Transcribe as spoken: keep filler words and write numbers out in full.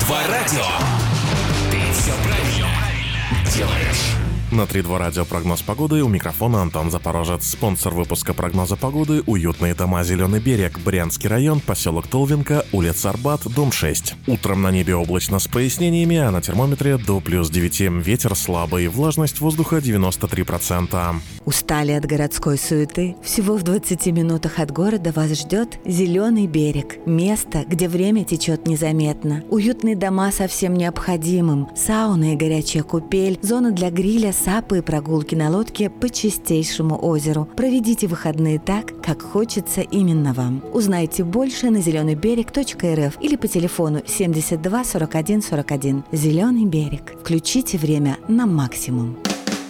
два радио. Ты все правильно делаешь. На три два радио прогноз погоды, у микрофона Антон Запорожец. Спонсор выпуска прогноза погоды — уютные дома «Зеленый берег», Брянский район, поселок Толвинка, улица Арбат, дом шесть. Утром на небе облачно с прояснениями, а на термометре до плюс девяти. Ветер слабый, влажность воздуха девяносто три процента. Устали от городской суеты? Всего в двадцати минутах от города вас ждет «Зеленый берег». Место, где время течет незаметно. Уютные дома со всем необходимым. Сауна и горячая купель, зона для гриля, сапы и прогулки на лодке по чистейшему озеру. Проведите выходные так, как хочется именно вам. Узнайте больше на зеленый берег точка эр эф или по телефону семьдесят два сорок один сорок один. «Зеленый берег». Включите время на максимум.